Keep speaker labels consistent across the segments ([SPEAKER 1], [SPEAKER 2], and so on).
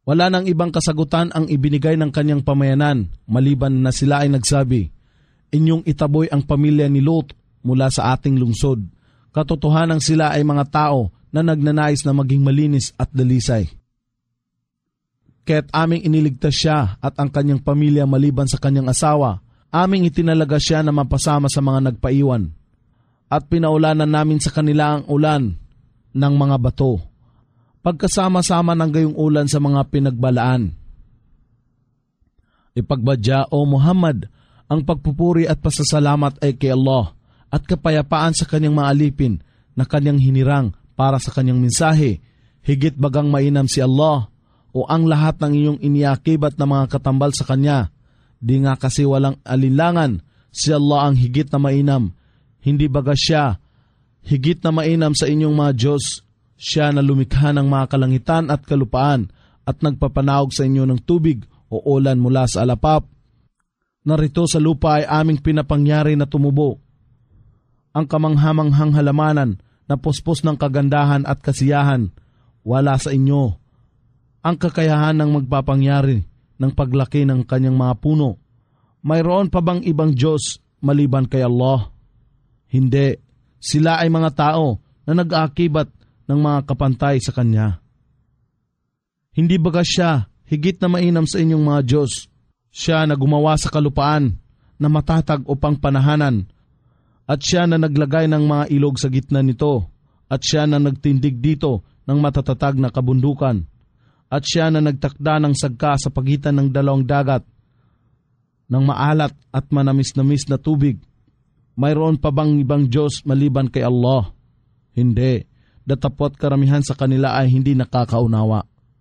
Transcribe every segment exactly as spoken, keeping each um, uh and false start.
[SPEAKER 1] Wala nang ibang kasagutan ang ibinigay ng kanyang pamayanan, maliban na sila ay nagsabi, "Inyong itaboy ang pamilya ni Lot mula sa ating lungsod." Katotohanang sila ay mga tao na nagnanais na maging malinis at dalisay. Kaya't aming iniligtas siya at ang kanyang pamilya maliban sa kanyang asawa, aming itinalaga siya na mapasama sa mga nagpaiwan. At pinaulanan namin sa kanila ang ulan ng mga bato, pagkasama-sama ng gayong ulan sa mga pinagbalaan. Ipagbadya, O Muhammad, ang pagpupuri at pasasalamat ay kay Allah at kapayapaan sa kanyang mga alipin na kanyang hinirang para sa kanyang mensahe, higit bagang mainam si Allah o ang lahat ng iyong iniakibat na mga katambal sa kanya. Di nga kasi walang alinlangan, si Allah ang higit na mainam. Hindi baga siya higit na mainam sa inyong mga Diyos. Siya na lumikha ng mga kalangitan at kalupaan at nagpapanaog sa inyo ng tubig o ulan mula sa alapap. Narito sa lupa ay aming pinapangyari na tumubo. Ang kamanghamanghang halamanan na puspos ng kagandahan at kasiyahan, wala sa inyo. Ang kakayahan ng magpapangyari ng paglaki ng kanyang mga puno. Mayroon pa bang ibang Diyos maliban kay Allah? Hindi. Sila ay mga tao na nag-aakibat ng mga kapantay sa kanya. Hindi baga siya higit na mainam sa inyong mga Diyos? Siya na gumawa sa kalupaan na matatag upang panahanan, at siya na naglagay ng mga ilog sa gitna nito, at siya na nagtindig dito ng matatatag na kabundukan, at siya na nagtakda ng sagka sa pagitan ng dalawang dagat, ng maalat at manamis-namis na tubig. Mayroon pa bang ibang Diyos maliban kay Allah? Hindi. Datapot karamihan sa kanila ay hindi nakakaunawa.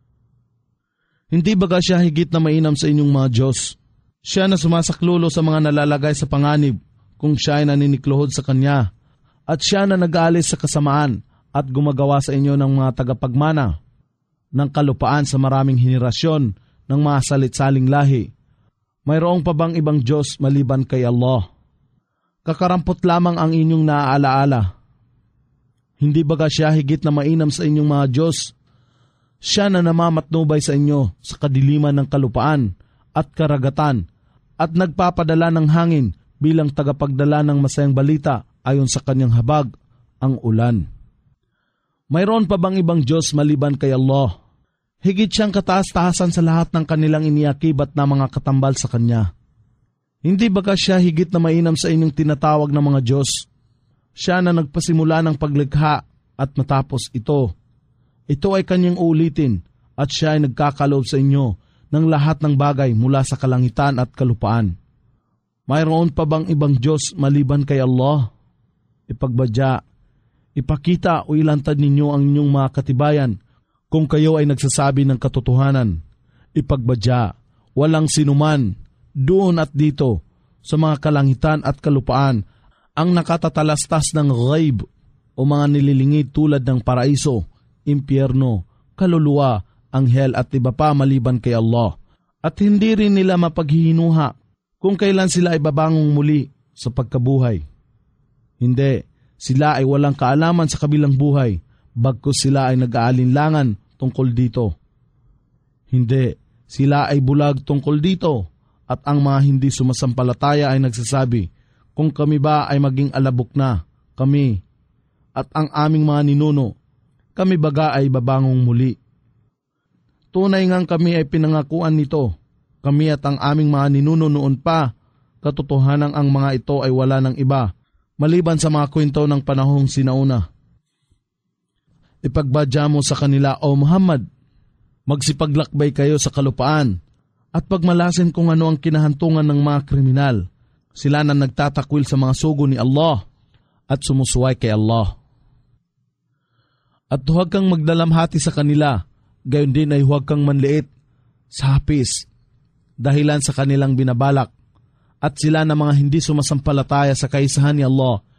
[SPEAKER 1] Hindi baga siya higit na mainam sa inyong mga Diyos? Siya na sumasaklulo sa mga nalalagay sa panganib kung siya ay naninikluhod sa kanya, at siya na nag-aalis sa kasamaan at gumagawa sa inyo ng mga tagapagmana ng kalupaan sa maraming henerasyon ng mga salit-saling lahi. Mayroong pa bang ibang Diyos maliban kay Allah? Kakarampot lamang ang inyong naaalaala. Hindi baga siya higit na mainam sa inyong mga Diyos? Siya na namamatnubay sa inyo sa kadiliman ng kalupaan at karagatan at nagpapadala ng hangin bilang tagapagdala ng masayang balita ayon sa kanyang habag, ang ulan. Mayroon pa bang ibang Diyos maliban kay Allah? Higit siyang kataas-taasan sa lahat ng kanilang iniakibat na mga katambal sa kanya. Hindi baga siya higit na mainam sa inyong tinatawag na mga Diyos? Siya na nagpasimula ng paglikha at matapos ito. Ito ay kanyang uulitin at siya ay nagkakaloob sa inyo ng lahat ng bagay mula sa kalangitan at kalupaan. Mayroon pa bang ibang Diyos maliban kay Allah? Ipagbadya, ipakita o ilantad ninyo ang inyong mga katibayan kung kayo ay nagsasabi ng katotohanan. Ipagbadya, walang sinuman doon at dito sa mga kalangitan at kalupaan ang nakatatalastas ng ghaib o mga nililingid tulad ng paraiso, impyerno, kaluluwa, anghel at iba pa maliban kay Allah. At hindi rin nila mapaghihinuha kung kailan sila ay babangong muli sa pagkabuhay. Hindi, sila ay walang kaalaman sa kabilang buhay, bagkus sila ay nag-aalinlangan tungkol dito. Hindi, sila ay bulag tungkol dito, at ang mga hindi sumasampalataya ay nagsasabi, kung kami ba ay maging alabok na, kami, at ang aming mga ninuno, kami baga ay babangong muli. Tunay ngang kami ay pinangakuan nito, kami at ang aming mga ninuno noon pa, katotohanan ang mga ito ay wala ng iba, maliban sa mga kwento ng panahong sinauna. Ipagbadya mo sa kanila, O Muhammad, magsipaglakbay kayo sa kalupaan, at pagmalasin kung ano ang kinahantungan ng mga kriminal. Sila na nagtatakwil sa mga sugo ni Allah at sumusuway kay Allah. At huwag kang magdalamhati sa kanila, gayon din ay huwag kang manliit sa hapis, dahilan sa kanilang binabalak, at sila na mga hindi sumasampalataya sa kaisahan ni Allah